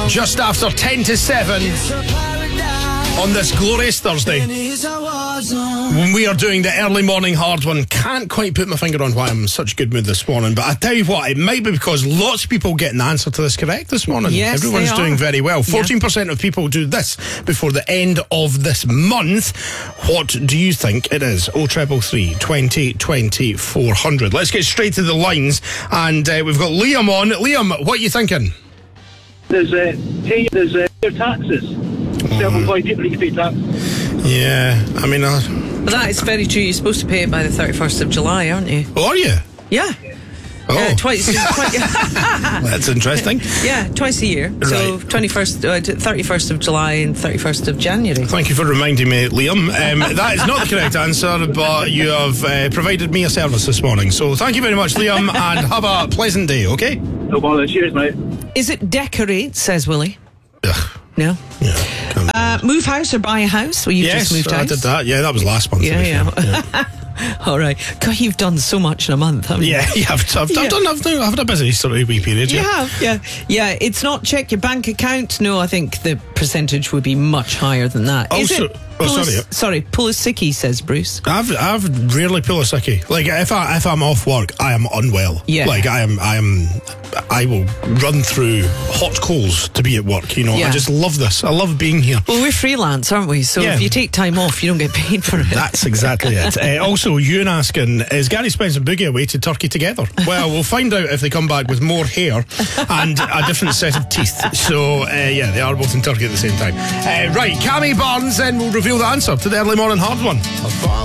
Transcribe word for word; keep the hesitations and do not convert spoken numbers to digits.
Just after ten to seven on this glorious Thursday, when we are doing the early morning hard one. Can't quite put my finger on why I'm in such a good mood this morning, but I tell you what, it might be because lots of people getting the answer to this correct this morning. Yes, everyone's they doing are. very well. fourteen percent of people do this before the end of this month. What do you think it is? oh triple three, twenty, twenty, four hundred. Let's get straight to the lines, and uh, we've got Liam on. Liam, what are you thinking? There's uh, pay, there's uh, your taxes. Self-employed people need to pay tax. Yeah, I mean, uh, But that is very true. You're supposed to pay it by the thirty-first of July, aren't you? oh, are you? Yeah. Oh, Uh, twice. twice that's interesting. yeah, twice a year. So Right. twenty-first, uh, thirty-first of July and thirty-first of January. Thank you for reminding me, Liam. Um, that is not the correct answer, but you have uh, provided me a service this morning. So thank you very much, Liam, and have a pleasant day, okay? No bother. Cheers, mate. Is it decorate, says Willie? Ugh. No. Yeah. can't- Uh, move house or buy a house? Well, you've yes, just moved I house. did that. Yeah, that was last month. to Yeah, be yeah. fair. yeah. All right. God, you've done so much in a month, haven't you? Yeah, yeah, I've, I've, Yeah. I've done. I've, I've had a busy sort of wee period. You Yeah. have, yeah. Yeah, it's not check your bank account. No, I think the percentage would be much higher than that. Is Also- it? oh, Pull a- sorry. Sorry, pull a sickie, says Bruce. I've I've rarely pull a sickie. Like if I if I'm off work, I am unwell. Yeah. Like I am I am I will run through hot coals to be at work. You know, Yeah. I just love this. I love being here. Well, we're freelance, aren't we? So Yeah. if you take time off, you don't get paid for it. That's exactly it. Uh, also, Ewan asking, is Gary Spence and Boogie away to Turkey together? Well, we'll find out if they come back with more hair and a different set of teeth. So, uh, yeah, they are both in Turkey at the same time. Uh, right, Cammy Barnes then will reveal the answer to the early morning hard one.